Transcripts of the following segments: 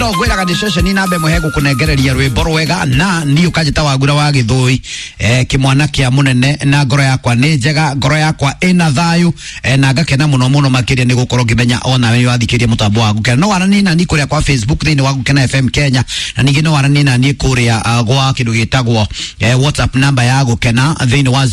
no gwira gadisheshe ni nabe muhego kunegereria rwimbo rwega na ni ukajita wagura wa githoi kimwana kia munene na ngoro yakwa ni njega ngoro yakwa ina thayu na ngakena muno makiria ni gukorwo ngimenya ona we wathikiria mutambo wa gukena no waranina ni kuria kwa Facebook thini wa Gukena FM Kenya na ningi no waranina ni kuria gwa kindu gitagwo WhatsApp number ya Gukena thini wa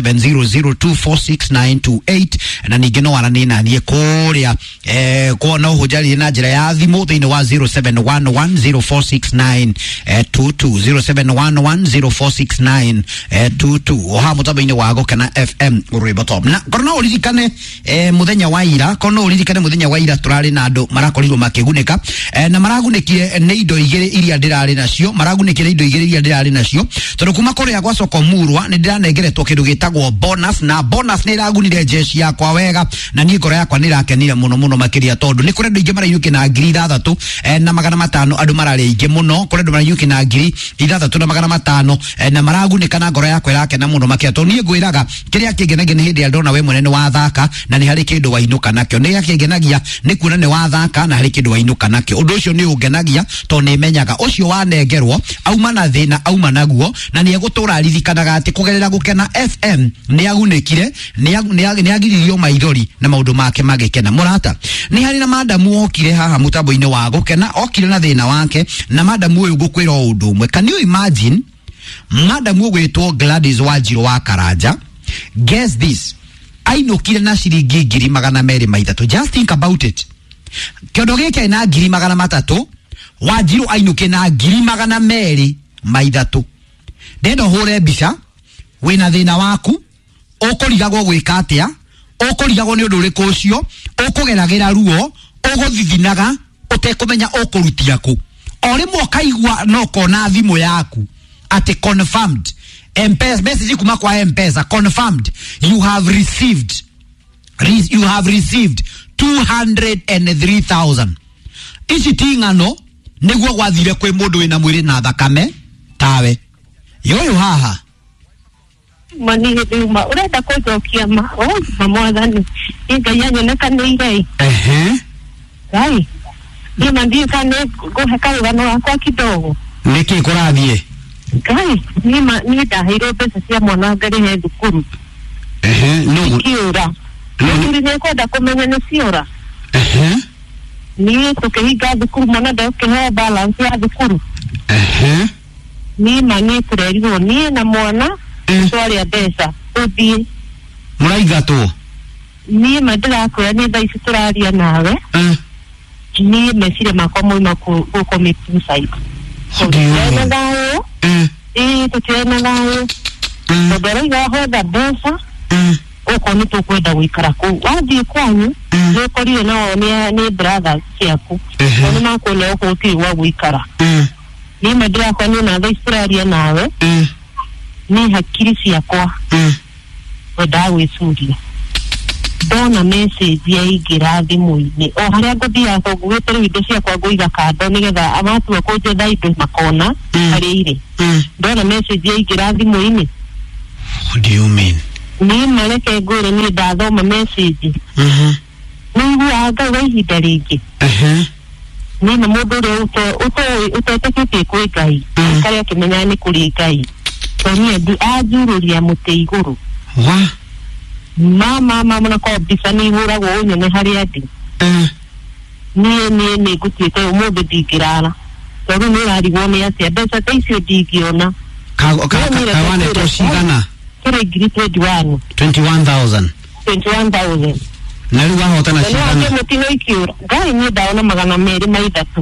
0700246928 na ningi no waranina ni kuria kwa no hujali na njira ya thimu thini wa 0711046922 0711046922 oha mutabaini wa Gukena FM Rwibotop na korona uririkane muthenya wa ira korona uririkane muthenya wa ira turari na andu marakorirwo makigunika na maragunikire ne indo igire iria ndirari nacio maragunikire indo igire iria ndirari nacio tondu kuma korea gwa soko murwa ni ndiranengeretwo kindu gitagwo bonus na bonus ni iragunire jeshi yakwa wega na ni ngoro yakwa ni rakenire muno makiria tondu ni kure ndu ingi marayuki na ngiri 3 na 500 andu marari ingi muno kure ndu marayuki na ngiri 3 na 500 na maragunika na ngoro yakwa irakena muno makiria tondu ni ngwiraga kiria kingenagene hindi ya ndona we mwene wa thaka na ni hari kindu wainuka nakyo ni yakingenagia ni kuona ni wa thaka na hari kindu wainuka nakyo undu ucio ni ungenagia to ni menyaga ucio wanengerwo auma na thina auma naguo na ni egutura aririkanaga ati kugerera Gukena FM ni agunikire ni agiririo maithori na maundu make magikena murata ni hari na madamu okire haha mutambo-ini wa Gukena okire na thina wake na madamu uyu gukwira undu umwe can you imagine madamu gwitwo Gladys Wanjiru wa Karanja guess this ainukire na ciringi 200,000 just think about it kiondo gike na 300,000 Wanjiru ainuke na 200,000 ndendo hore mbica wina thina waku ukurigagwo gwika atia ukurigagwo ni undu uriku ucio ukugeragira ruo uguthithinaga utekumenya ukurutia ku orimwe ukaigwa no kona thimu yaku ati confirmed M-Pesa message kuma kwa M-Pesa confirmed you have received 203,000 ici tingano niguo gwathire kwi mundu wina mwiri na thakame tawe yoyo haha mani hiduma urenda kujokia mwathani ingai anyonekane igai gai ni mandi kane guheka wano wakwa kidogo niki kurathie gai ni ndahiro pesa cia mwana ngari he thukuru no kiura ni kwenda kumenya ni ciura ni tukihinga thukuru mwana ndakihe balance ya thukuru ni mani kurerirwo ni na mwana swali ya pesa uthie muraigatwo ni madira kwa ni thaici turaria nawe ni mesire makwa moima ku committee site tutiena nayo tutiena nayo todoraiga hoda pesa uko ni tukwenda gwikara ku wathie kwanyu ni korire nao ni brother ciaku ni makwenda uko utiwa gwikara ni madira kwa ni na thaici turaria nawe ni hakiri ciakwa wenda gwĩcuria ndona message ya igira thimu-ini o haria nguthia ngugite riu indo ciakwa nguiga kando nigetha amatua kunjetha indo makona haria ire ndona message ya igira thimu-ini. What do you mean? Ni mareke ngure ni ndathoma message niguo anga wa ihinda ringi ni na mundu uria uteteketie kwi Ngai karia kimenya ni kuri Ngai toni ndi ajururia muti iguru mama muna ko bisani hura go nyone hari ati ni gutite umuthi dikirana tondu ni ari wone atia mbeca taicio dingiona kawane to cigana kire ngiri 21,000 na riu wahota na cigana ni mutino ikiura Ngai ni ndaona 200,000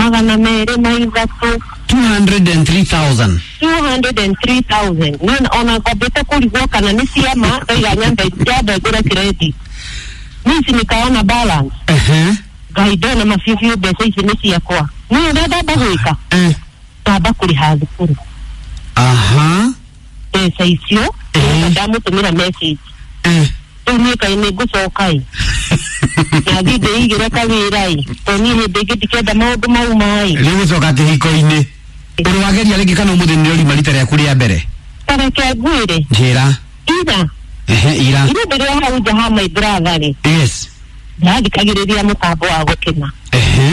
203,000 nina ona kabeta kuligwa kana ni siama ndio nyanda ijabe gura credit nisi nikaona balance gaidona mafifi besa hizi ni siakwa ni ndada bagwika baba kuli hadhukuru pesa hizo ndamu tumira message ni kai ni gucokai ya dide igira kawirai toni hinde gitikenda maundu mau mai riu gucoka thihiko-ini uri wageria ringi kana umuthi ni uri marita ria kuria mbere tareke gwire njira ira mbere hau jaha my brother yes ndikagiriria mutambo wa Gukena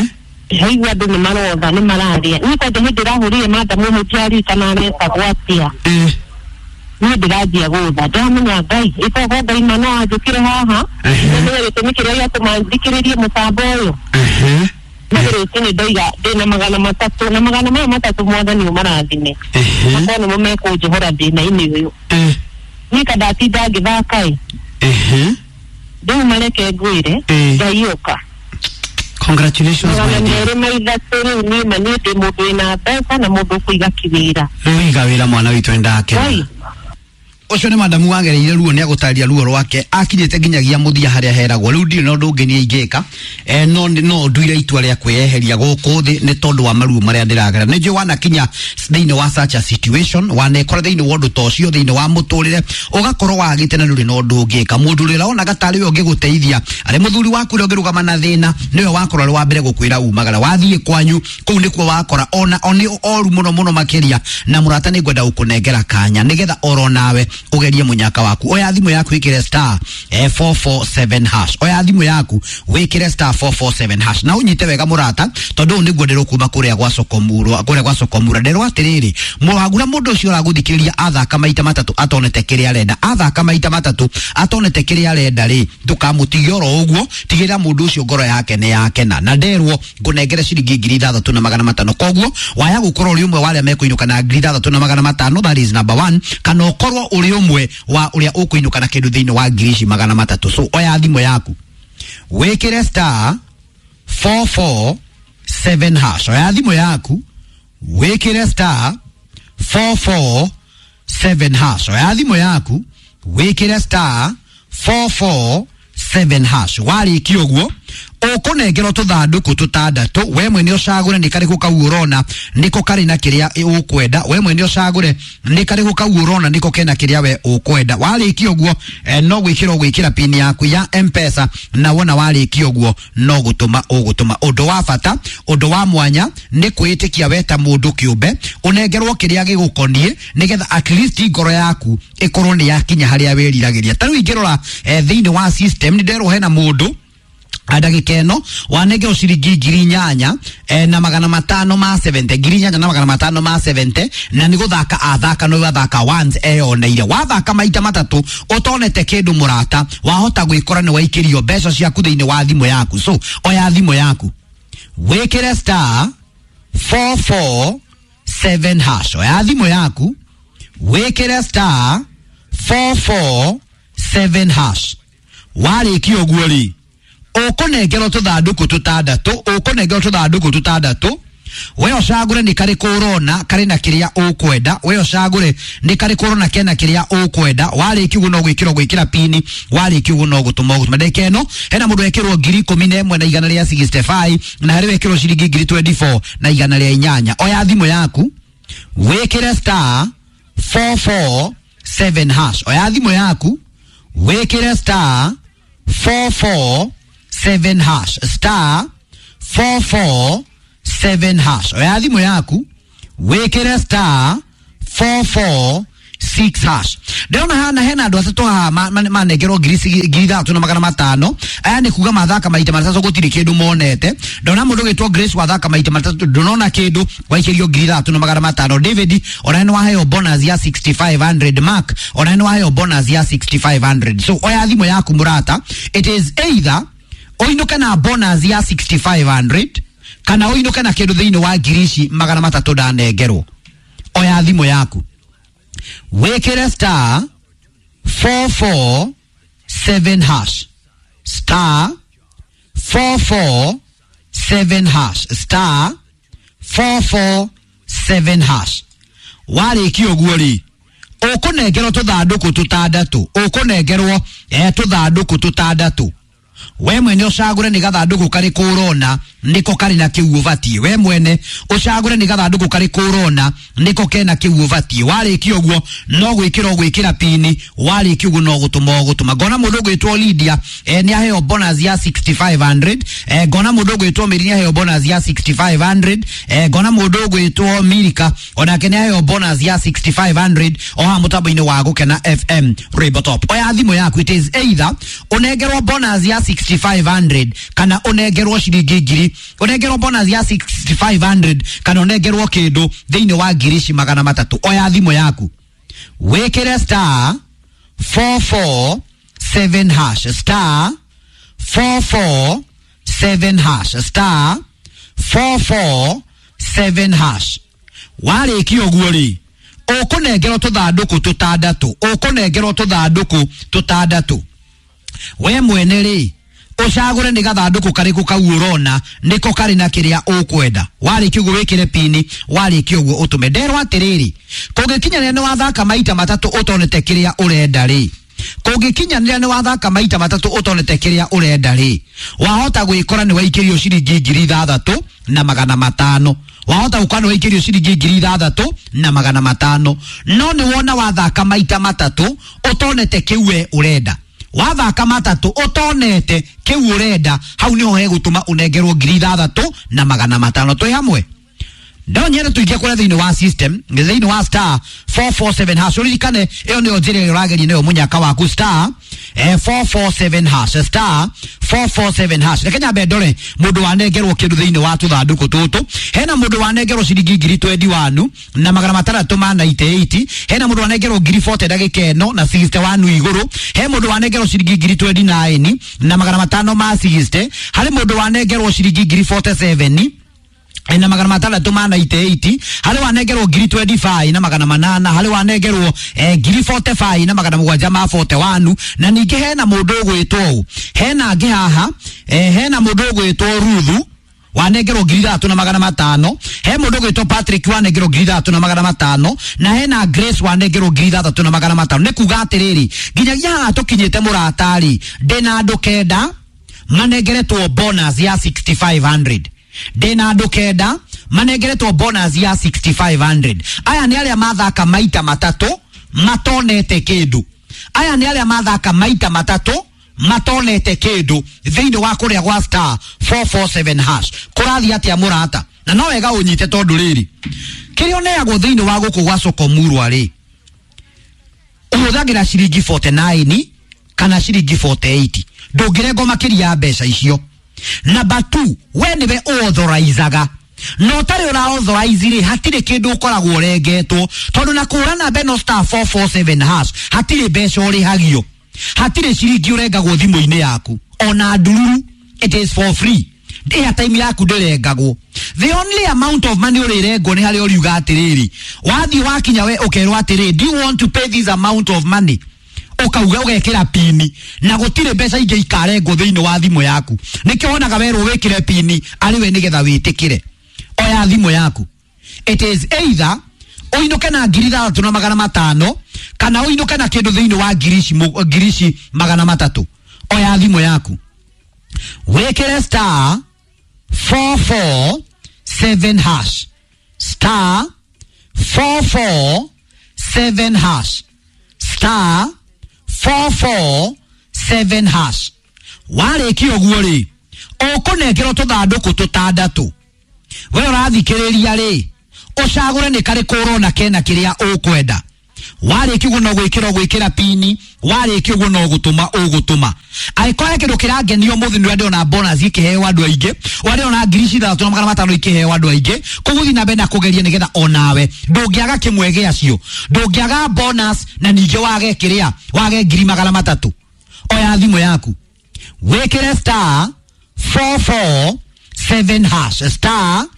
haigua andu ni marotha ni mararia ni kwa hindi rahurire madamu mutiari kana nesa gwatia ni ndirathia gutha ndamenya ngai itogo ngai mano ajukire haha ni gitumi kiria tumanthikiririe mutambo uyu ni ndoiga ndina magana matatu na magana maya matatu mwathani umarathime makoni mumeko johora ndina ini uyu ni kadati ndangithaka ndu mareke ngwire ngaioka. Congratulations my dear. Ni manite mundu ina pesa na mundu kuiga kiwira. Wiga wira mwana witu endake. Ucio ni madamu wagereire ruo ni agutaria ruo rwake akinyete nginyagia muthia haria heragwo riu ndiri no ndungi ni ingika no nduire itua ria kweyeheria guku thi ni tondu wa maruo maria ndiragera ni nje wana kinya thiini wa such a situation wana ikora thiini wa ndu tocio thiini wa muturire ugakorwo wagite na nduri no ndungika mundu rira ona gatari we ungiguteithia ari muthuri waku ri ungirugama na thina niwe wakora wa mbere gukwira umagara wathie kwanyu kuu ndikuo wakora ona oni oru muno makiria na murata ni gwenda ukunengera kanya nigetha oro nawe ugerie munyaka waku oya thimu yaku ikire star 447 hash oya thimu yaku wikire star 447 hash na unyite wega murata tondu ni gwendero kuma kuria gwa sokomura ndero atiriri muhagura mundu ucio araguthikiriria athaka maita matatu atonete kiria arenda athaka maita matatu atonete kiria arenda ri ndukamutigioro uguo tigira mundu ucio ngoro yake ni yakena na nderwo ngunengere ciringi 3,500 koguo waya gukorwo uri umwe wale mekuinuka na 3,500 that is number 1 kana ukorwo uri umwe wa uria ukuinuka na kindu thiini wa 3,300 so oya thimu yaku wikire star 447 hash oya thimu yaku wikire star 447 hash oya thimu yaku wikire star 447 hash wari kioguo ukunengero tuthanduku tutandatu we mwene ucagure ni kariku kau urona niko kari na kiria ukwenda we mwene ucagure ni kariku kau urona niko kena kiria we ukwenda wariki uguo no gwikira pin yaku ya M-Pesa na wona wariki uguo no gutuma undu wa bata undu wa mwanya ni kwitikia weta mundu kiumbe unengerwo kiria gigukonie nigetha at least ngoro yaku ikorwo ni yakinya haria wiriragiria taru ingirora thiini wa system ni ndero hena mundu adagikeno wanege ushirigi 8,000 na 570 8,000 na 570 na niguthaka athaka no wathaka once oneire wathaka maita matatu utonete kindu murata wahota gwikora ni waikirio mbeca ciaku thiini wa thimu yaku so oya thimu yaku wikire star 447 hash oya thimu yaku wikire star 447 hash warikio guori ukunengero tuthanduku tutandatu we ocagure ni kari kurona kari na kiria ukwenda we ocagure ni kari kurona kena kiria ukwenda wari kiugo no gwikira pini wari kiugo no gutuma ndekeno hena mundu ekirwo 11,000 na igana ria 65 na hari wekirwo ciringi 24 na igana ria 8 oya thimu yaku wikire star 447 hash oya thimu yaku wikire star 447 hash star 447 hash oya thimu yaku wikire star 446 hash ndona hana hena andu atatu ha manengero 3,500 aya ni kuga mathaka maita matatu gutiri kindu monete ndona mundu gitwo Grace wathaka maita matatu ndona kindu waikirio 3,500 David ona wa hayo bonus ya 6,500 Mark ona wa hayo bonus ya 6,500 so oya thimu yaku murata it is either oinuka na bonus ya 6,500 kana oinuka na kindu thiini wa 3,300 ndanengerwo oya thimu yaku wikire star 447 hash star 447 hash star 447 hash warikio guori ukunengerwo tuthanduku tutandatu we mwene ucagure ni gathanduku kari kurona niko kari na kiugo vatie we mwene ucagure ni gathanduku kari kurona niko kena kiugo vatie warikio guo no gwikira pini warikio guo no gutuma gona mundu gwitwo Lydia ni aheo bonus ya 6,500 gona mundu gwitwo Miri ni aheo bonus ya 6,500 gona mundu gwitwo Milika ona kene aheo bonus ya 6,500 oha mutabaini wa gukena FM Rebotop oya thimu yaku it is either unengerwo bonus ya 6500 kana onegerwo ciringi ngiri, onegerwo bonus ya 6500 kana onegerwo kindu thiini wa ngiri ici 300. Oya thimo yaku wekere star 447 hash star 447 hash star 447 hash. Wale kioguo ri ukunengerwo tuthanduku tutandatu, ukunengerwo tuthanduku tutandatu. We mwene ri ucagure ni gathanduku kariku kau urona niko kari na kiria ukwenda. Wale kioguo wekire pini, wale kioguo utume. Nderwa atiriri kungikinya ni wathaka maita matatu utonete kiria urenda ri, kungikinya ni wathaka maita matatu utonete kiria urenda ri, wahota gwikora ni waikirio ciringi 3,500. Wahota ukano waikirio ciringi 3,500. No ni wona wathaka maita matatu utonete kiwe urenda. Wathaka matatu utonete kiwe urenda, hau niho hegutuma unengerwo 3,500. Twi hamwe ndo nyere tuikia kule thiini wa system, thiini wa star 447 hash. Uririkane iyo niyo njire urageri niyo munyaka waku star 447 hash star 447 hash. Rekenya bedore mundu wanengerwo kindu thiini wa tuthanduku tutu. Hena mundu wanengerwo ciringi 21 na 698. Hena mundu wanengerwo 40 ndagika eno na 61 iguru. He mundu wanengerwo ciringi 29 na 560. Hari mundu wanengerwo ciringi 47 na 698. Hali wanegerwo 25 na 800. Hali wanegerwo 45 na 741. Na ningi hena mundu gwitwo, hena ngi haha hena mundu gwitwo Ruthu wanegerwo 3,500. He mundu gwitwo Patrick wanegerwo 3,500 na hena Grace wanegerwo 3,500. Ne kuga atiriri nginya ya tukinyite muratari ndina andu kenda manegeretwo bonus ya 6,500. Dena andu kenda manegeretwo bonus ya 6,500. Aya ni aria mathaka maita matatu matonete kindu. Aya ni aria mathaka maita matatu matonete kindu thiini wa kuria gwa star 447 hash. Kurathi atia murata na no wega unyite tondu riri kirio neagwo thiini wa guku gwa Sokomurwa ri uhuthagira ciringi 49 kana ciringi 48. Ndungirengo makiria mbeca icio. Number 2, we niwe authorizaga. No tari ura authorize ri hatire kindu ukoragwo rengetwo tondu na kurana beno star 447 hash hatire mbeca uri hagio, hatire ciringi urengagwo thimu-ini yaku ona ndururu. It is for free. Airtime yaku ndirengagwo. The only amount of money urirengwo ni hari uriuga atiriri wathi wakinya we ukerwa atiriri do you want to pay this amount of money, ukauga ugekira pini na gutire mbeca ingi ikarengwo thiini wa thimu yaku. Nikio wonaga werwo wikire pini ari we nigetha witikire. Oya thimu yaku. It is either uinuke na 3,500 kana uinuke na kindu thiini wa ngirici 300. Oya thimu yaku wekire star 447 hash star 447 hash star 447 hash. Wale kioguo ri ukunengerwo tuthanduku tutandatu. We urathikiriria ri ucagure ni kari kurona kena kiria ukwenda. Wale kiguo no gwikira pini, wale kiguo no gutuma ugutuma. Aikore kindu kiragenio muthi ni ndona bonus ikiheo andu aingi, wale ona 3,500 ikiheo andu aingi. Kuguthi na bena kugeria nigetha onawe ndungiaga kimwe giacio, ndungiaga bonus na ninge wage kiria wage 3,300. Oya thimu yaku wekire star 447 hash star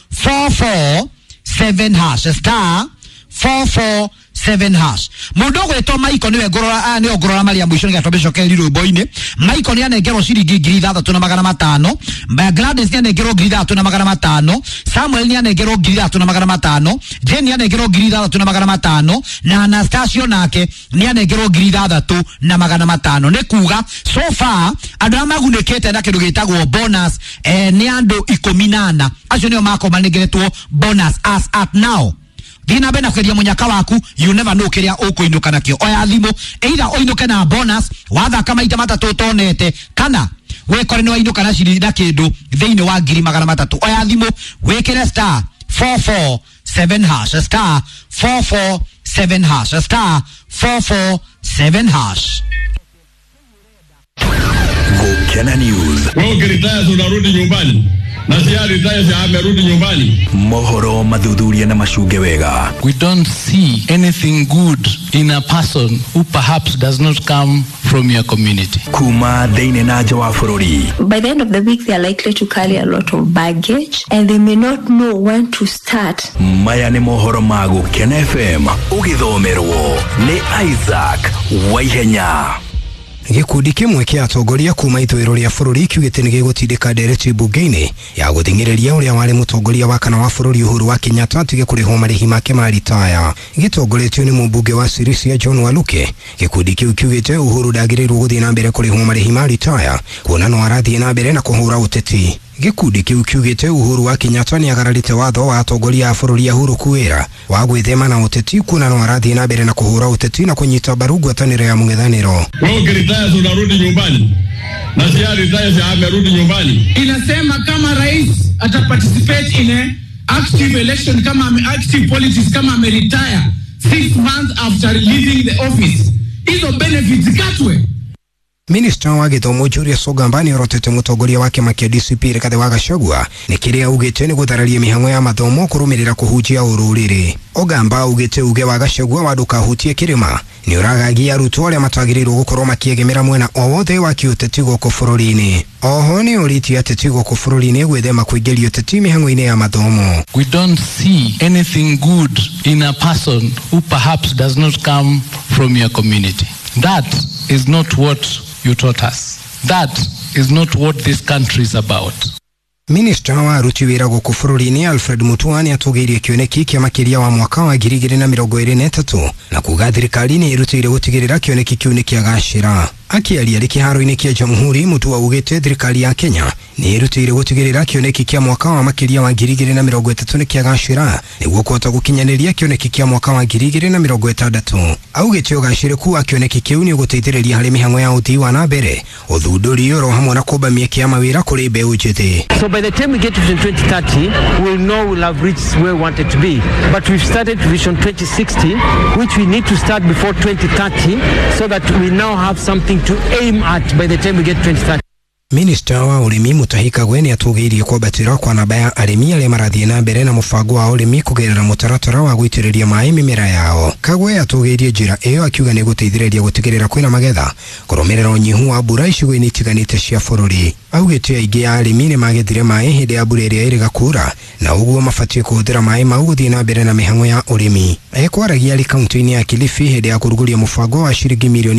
447 hash star 447 hash. Mundu gwetwo Maiko niwe ngorora ni ongorora Maria mwisho ngatobesho keri rwimbo-ini. Maiko ni anengerwo ciringi 3,500. Gladys ni anengerwo 3,500. Samuel ni anengerwo 3,500. Jane ni anengerwo 3,500 na Anastasio nake ni anengerwo 3,500. Ne kuga so far andu amagunekete na kindu gitagwo bonus ni andu 14. Acio nio mako manegeretwo bonus as at now. Dina bena kweria munyaka waku, you never know kiria ukuinuka nakio. Oya thimu either uinuke na bonus wathaka maita matatu tonete kana wekore ni wainuka na ciringi na kindu thiini wa 300. Oya thimu wekire star 447 hash star 447 hash star 447 hash. Kena News. Wewe ukitaya unarudi nyumbani. Na siari taya amerudi nyumbani. Mohoro madhudhuria na mashuge wega. We don't see anything good in a person who perhaps does not come from your community. Kuma deine na jawa furori. By the end of the week, they are likely to carry a lot of baggage and they may not know when to start. Maya ni mohoro magu Kena FM. Ugithomerwo ni Isaac Waihenya. Gikundi kimwe kia atongoria kuma ithwiro ria bururi kiugite ni gigutindika ndereti bunge-ini ya guthingireria uria wari mutongoria wa kana wa bururi Uhuru wa Kenyatta atige kuriho marihi make ma ritaya. Gitongoretio ni mubunge wa Sirisia John Waluke. Gikundi kiu kiugite Uhuru ndagirirwo guthii na mbere kuriho marihi ma ritaya kuona no arathii na mbere na kuhura uteti. Gikundi kiu kiugite Uhuru wa Kenyatta ni agararite watho wa atongoria a bururi Uhuru kuwira wa gwithema na uteti kuona no arathii na mbere na kuhura uteti na kunyita mbaru ngwataniro ya mung'ethaniro. Wewe ukitaya unarudi nyumbani. Na siari taya amerudi nyumbani. Inasema kama rais ataparticipate in a active election, kama active politics, kama ameretire 6 months after leaving the office, hizo benefits katwe. Minister wa githomo Julius Ogamba ni orotete mutongoria wake makia DCP Rigathi wa Gachagua ni kiria ugite ni guthararia mihango ya mathomo kurumirira kuhujia ururiri. Ogamba ugite uge wa Gachagua waduka hutie kirima ni uragagia arutwo aria matagirirwo gukorwo makiegemera mwena o wothe wa kiuteti goko bururi-ini. Oho ni uriti ateti goko bururi-ini gwithema kuingiria uteti mihango-ini ya mathomo. We don't see anything good in a person who perhaps does not come from your community. That is not what you taught us. That is not what this country is about. Minister wa aruti wira guku bururi-ini Alfred Mutua ni atugiirie kioneki kia makiria wa mwaka wa 2023 na kuga thirikari ni irutire gutigirira kioneki kiu ni kiagacira. Akiaria kiharo-ini kia Jamhuri, Mutua ugite thirikari ya Kenya ni irutire gutigirira kioneki kia mwaka wa makiria wa 2030 ni kiagacira niguo kuhota gukinyaniria kioneki kia mwaka wa 2060. Augite ugaciriku wa kioneki kiu ni guteithiriria hari mihango ya uthii wa na mbere uthunduri oro hamwe na kumbamia kia mawira kuri mbeu njithi. So by the time we get to Vision 2030, we'll know we'll have reached where we wanted to be. But we've started Vision 2060, which we need to start before 2030, so that we now have something to aim at by the time we get 2030. Minister wa urimi Mutahi Kagwe ni atugiirie kwambatira kwa namba ya arimi aria marathie na mbere na mubango wa urimi kugerera mutaratara wa guitiriria mai mimera yao. Kagwe atugiirie njira iyo akiuga ni guteithiriria gutigirira kwina magetha kurumirira unyihu wa mbura icigo-ini itiganite cia bururi. Augite aingi ya arimi ni magethire mai hindi ya mbura iria iriga kura na uguo mabatie kuhuthira mai mau guthie na mbere na mihango ya urimi. Ekwaragia ari kaunti-ini ya Kilifi hindi ya kuruguria mubango wa ciringi milioni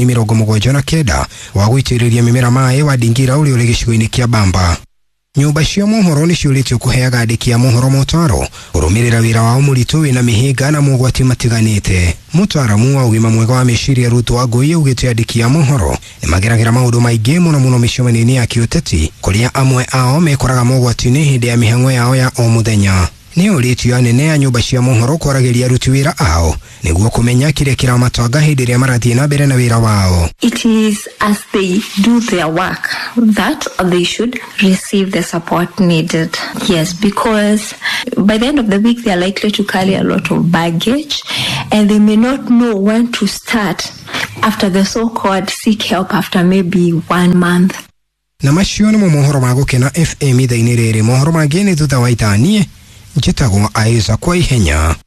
79 wa guitiriria mimera mai wa Dingira uri gicigo-ini kia Bamba. Nyumba cia mohoro ni ciuritio kuheaga andiki a mohoro motaro urumirira wira wao muritu wina mihinga na mogwati matiganite. Mutaramu wa ugima mwega wa meciria Ruto wa Ngui ugite andiki a mohoro ni mageragira maundu maingi muno micemania-ini ya kiuteti kuria amwe ao mekoraga mogwati-ini hindi ya mihango yao ya o muthenya. Ni uritio anene ya nyumba cia mohoro kwaragiria aruti wira ao niguo kumenya kiria kiramatwanga hindi iria marathie na mbere na wira wao. It is as they do their work that they should receive the support needed. Yes, because by the end of the week they are likely to carry a lot of baggage and they may not know when to start after the so-called seek help after maybe 1 month. Na macio ni mohoro ma Gukena FM ithaa-ini riri. Mohoro mangĩ ni thutha wa ithanie njĩtagwo Isaac Waihenya.